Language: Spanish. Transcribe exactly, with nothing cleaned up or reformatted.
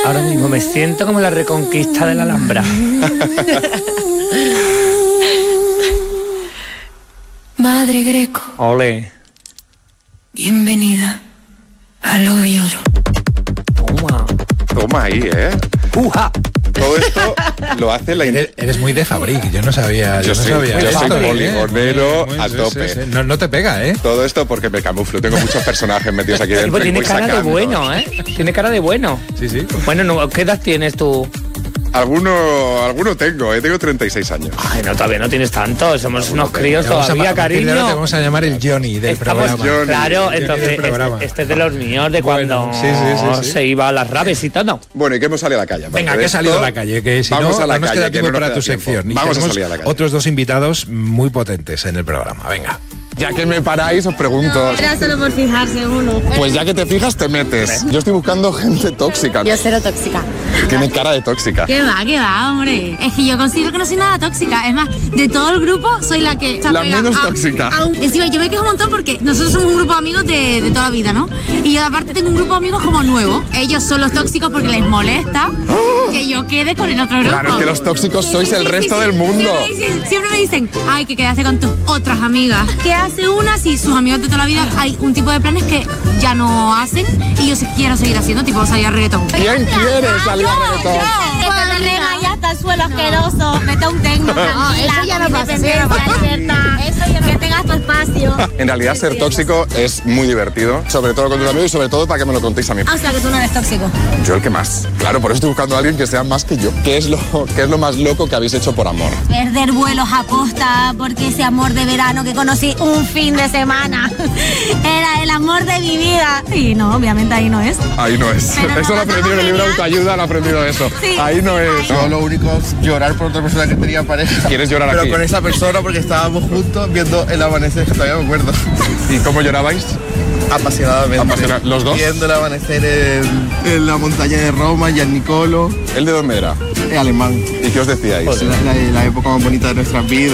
Ahora mismo me siento como la reconquista de la Alhambra. Madre Greco. Ole. Bienvenida al hoyo. Toma. Toma ahí, ¿eh? ¡Uja! Todo esto lo hace la... Eres, eres muy de Fabric, yo no sabía. Yo, Yo, soy, no sabía yo esto, soy ¿eh? poligonero Muy, muy, a sí, tope. sí, sí. No, no te pega, ¿eh? Todo esto porque me camuflo. Tengo muchos personajes metidos aquí dentro. Pues y tiene voy cara de sacando. bueno, ¿eh? Tiene cara de bueno. Sí, sí. Bueno, no, ¿qué edad tienes tú? Alguno, alguno tengo, ¿eh? Tengo treinta y seis años. Ay, no, todavía no tienes tanto. Somos unos críos Vamos a- todavía, a partir de ahora cariño. te vamos a llamar el Johnny del Estamos- programa. Johnny. Claro, Johnny entonces del programa. este, este es de los míos, de Bueno, cuando sí, sí, sí, sí. se iba a las raves y todo. Bueno, ¿y qué hemos salido a la calle? Aparte Venga, de que he esto, salido a la calle, que si vamos no, a la no nos calle, queda que tiempo no nos para queda tu tiempo. sección. Y Vamos a tenemos salir a la calle. otros dos invitados muy potentes en el programa. Venga. Ya que me paráis, os pregunto. Era solo por fijarse uno. Pues ya que te fijas, te metes. Yo estoy buscando gente tóxica. Yo cero tóxica. Tiene cara de tóxica. ¿Qué va, qué va, hombre? Es que yo considero que no soy nada tóxica. Es más, de todo el grupo soy la que... se La apega menos a- tóxica. a un- Encima, yo me quejo un montón porque nosotros somos un grupo de amigos de, de toda la vida, ¿no? Y yo aparte tengo un grupo de amigos como nuevo. Ellos son los tóxicos porque les molesta que yo quede con el otro grupo. Claro, que los tóxicos sois el Sí, sí, resto sí. del mundo. Siempre me, dicen, siempre me dicen, ay, que quedaste con tus otras amigas. ¿Qué hace una si sus amigos de toda la vida hay un tipo de planes que ya no hacen y yo sí quiero seguir haciendo, tipo salir a reggaetón? ¿Quién quiere salir a reggaetón? Que te regañas hasta el suelo asqueroso, mete un tecno, tranquila, eso ya no con pasa, eso ya no pasa. independencia, eso ya no- que tengas tu espacio. En realidad, ser tóxico es muy divertido, sobre todo con tus amigos y sobre todo para que me lo contéis a mí. O sea, que tú no eres tóxico. Yo el que más. Claro, por eso estoy buscando a alguien que sea más que yo. ¿Qué es lo, qué es lo más loco que habéis hecho por amor? Perder vuelos a posta porque ese amor de verano que conocí un fin de semana era el amor de mi vida. Y no, obviamente ahí no es. Ahí no es. Pero Eso lo no, aprendí en el libro de no, autoayuda, lo he aprendido eso. Sí. Ahí no es. Yo lo único es llorar por otra persona que tenía pareja. ¿Quieres llorar Pero aquí? con esa persona porque estábamos juntos viendo el amanecer, que todavía me acuerdo. ¿Y cómo llorabais? Apasionadamente. Apasiona- ¿Los dos? Viendo el amanecer en, en la montaña de Roma, Gian Nicolo, ¿El de dónde era? en alemán. ¿Y qué os decíais? La, la- la época más bonita de nuestras vidas.